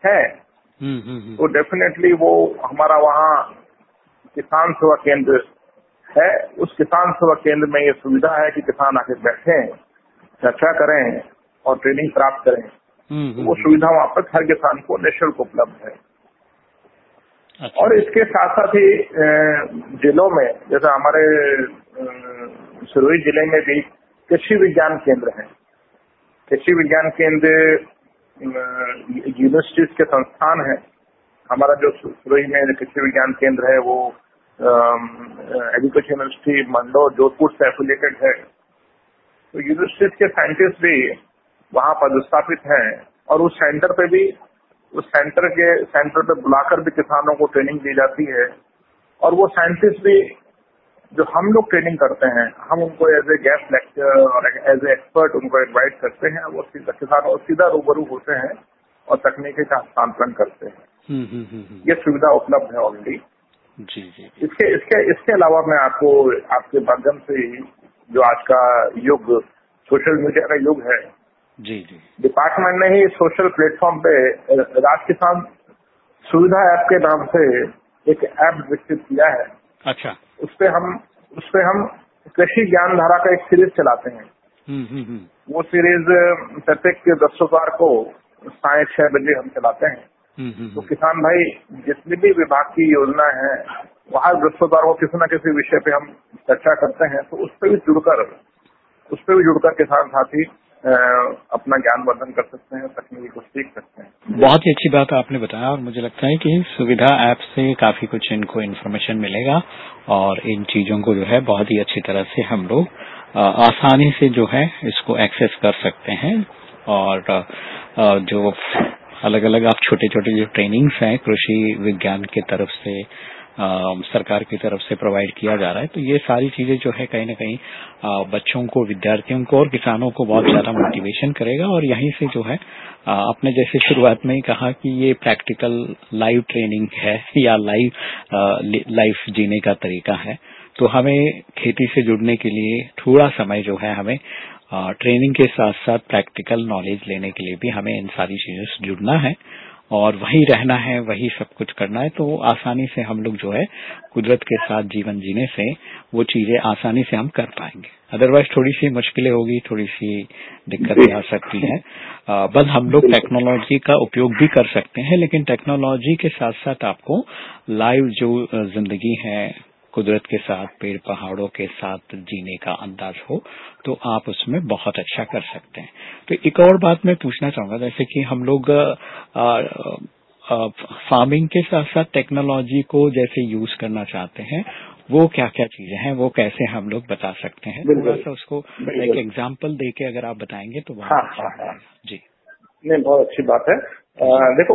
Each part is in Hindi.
है तो डेफिनेटली वो हमारा वहाँ किसान सेवा केंद्र है। उस किसान सेवा केंद्र में ये सुविधा है कि किसान आके बैठें, चर्चा करें और ट्रेनिंग प्राप्त करें। तो वो सुविधा वहाँ पर हर किसान को निःशुल्क उपलब्ध है। अच्छा। और इसके साथ साथ ही जिलों में, जैसे हमारे सिरोही जिले में भी कृषि विज्ञान केंद्र है। कृषि विज्ञान केंद्र यूनिवर्सिटीज के संस्थान है। हमारा जो सिरोही में कृषि विज्ञान केंद्र है वो एग्रीकल्चर यूनिवर्सिटी मंडौर जोधपुर से एफिलिएटेड है। तो यूनिवर्सिटीज के साइंटिस्ट भी वहाँ पदस्थापित हैं और उस सेंटर पे बुलाकर भी किसानों को ट्रेनिंग दी जाती है। और वो साइंटिस्ट भी जो हम लोग ट्रेनिंग करते हैं, हम उनको एज ए गेस्ट लेक्चर और एज ए एक्सपर्ट उनको इनवाइट करते हैं। वो किसानों सीधा रूबरू होते हैं और तकनीकी का हस्तांतरण करते हैं। ये सुविधा उपलब्ध है ऑलरेडी। जी। इसके अलावा मैं आपके माध्यम से जो आज का युग सोशल मीडिया का युग है, जी, डिपार्टमेंट ने ही सोशल प्लेटफॉर्म पे राज किसान सुविधा ऐप के नाम से एक ऐप विकसित किया है। अच्छा। उसपे हम कृषि ज्ञान धारा का एक सीरीज चलाते हैं। वो सीरीज प्रत्येक बृहस्पतिवार को 6:30 बजे हम चलाते हैं। तो किसान भाई जितनी भी विभाग की योजना है वहाँ बृहस्पतिवार को किसी न किसी विषय पे हम चर्चा करते हैं। तो उस पर भी जुड़कर किसान साथी अपना ज्ञानवर्धन कर सकते हैं, तकनीकी को सीख सकते हैं। बहुत ही अच्छी बात आपने बताया और मुझे लगता है कि सुविधा ऐप से काफी कुछ इनको इन्फॉर्मेशन मिलेगा और इन चीजों को जो है बहुत ही अच्छी तरह से हम लोग आसानी से जो है इसको एक्सेस कर सकते हैं। और जो अलग अलग आप छोटे छोटे जो ट्रेनिंग्स हैं कृषि विज्ञान की तरफ से सरकार की तरफ से प्रोवाइड किया जा रहा है, तो ये सारी चीजें जो है कहीं ना कहीं बच्चों को, विद्यार्थियों को और किसानों को बहुत ज्यादा मोटिवेशन करेगा। और यहीं से जो है आपने जैसे शुरुआत में ही कहा कि ये प्रैक्टिकल लाइव ट्रेनिंग है या लाइफ जीने का तरीका है। तो हमें खेती से जुड़ने के लिए थोड़ा समय जो है हमें ट्रेनिंग के साथ साथ प्रैक्टिकल नॉलेज लेने के लिए भी हमें इन सारी चीजों से जुड़ना है और वही रहना है, वही सब कुछ करना है। तो आसानी से हम लोग जो है कुदरत के साथ जीवन जीने से वो चीजें आसानी से हम कर पाएंगे। अदरवाइज थोड़ी सी मुश्किलें होगी, थोड़ी सी दिक्कतें आ सकती हैं। बस हम लोग टेक्नोलॉजी का उपयोग भी कर सकते हैं, लेकिन टेक्नोलॉजी के साथ साथ आपको लाइव जो जिंदगी है कुदरत के साथ, पेड़ पहाड़ों के साथ जीने का अंदाज हो तो आप उसमें बहुत अच्छा कर सकते हैं। तो एक और बात मैं पूछना चाहूंगा, जैसे कि हम लोग फार्मिंग के साथ साथ टेक्नोलॉजी को जैसे यूज करना चाहते हैं, वो क्या क्या चीजें हैं, वो कैसे हम लोग बता सकते हैं? थोड़ा सा उसको एक एग्जाम्पल देके अगर आप बताएंगे तो बहुत अच्छा रहेगा। जी नहीं, बहुत अच्छी बात है। देखो,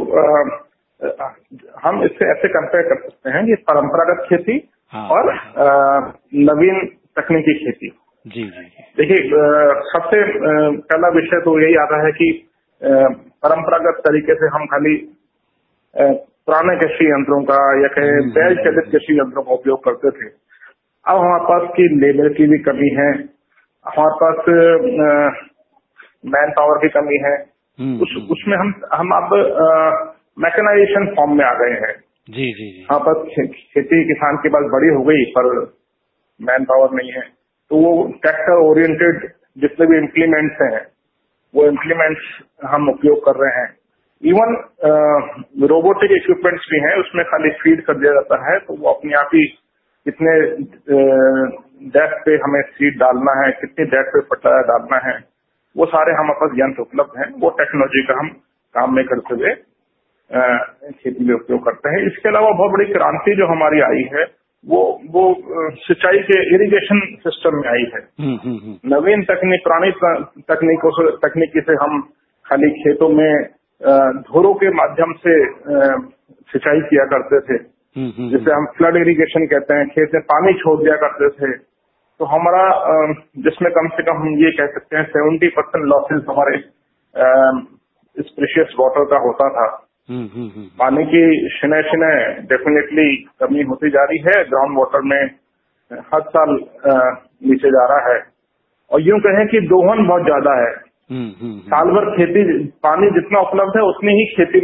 हम इससे ऐसे कंपेयर कर सकते हैं कि परंपरागत खेती और नवीन तकनीकी खेती। जी। देखिए, सबसे पहला विषय तो यही आता है कि परंपरागत तरीके से हम खाली पुराने कृषि यंत्रों का या कहे बैल चालित कृषि यंत्रों का उपयोग करते थे। अब हमारे पास की लेबर की भी कमी है, हमारे पास मैन पावर की कमी है। उसमें हम अब मैकेनाइजेशन फॉर्म में आ गए हैं। जी। हाँ, पर खेती किसान के पास बड़ी हो गई पर मैन पावर नहीं है, तो वो ट्रैक्टर ओरिएंटेड जितने भी इम्प्लीमेंट्स हैं वो इम्प्लीमेंट्स हम उपयोग कर रहे हैं। इवन रोबोटिक इक्विपमेंट्स भी हैं, उसमें खाली फीड कर दिया जाता है तो वो अपने आप ही कितने डेप्थ पे हमें सीड डालना है, कितनी डेप्थ पे फर्टिलाइजर डालना है, वो सारे हमारे पास यंत्र उपलब्ध हैं। वो टेक्नोलॉजी का हम काम में करते हुए खेती में उपयोग करते हैं। इसके अलावा बहुत बड़ी क्रांति जो हमारी आई है वो सिंचाई के इरिगेशन सिस्टम में आई है। नवीन तकनीक, पुरानी तकनीकी से हम खाली खेतों में धोरों के माध्यम से सिंचाई किया करते थे, जिसे हम फ्लड इरिगेशन कहते हैं। खेत में पानी छोड़ दिया करते थे, तो हमारा जिसमें कम से कम हम ये कह सकते हैं 70% लॉसेस हमारे इस प्रेशियस वाटर का होता था। पानी की शिने डेफिनेटली कमी होती जा रही है, ग्राउंड वाटर में हर साल नीचे जा रहा है। और यूं कहें कि दोहन बहुत ज्यादा है। साल भर खेती, पानी जितना उपलब्ध है उतनी ही खेती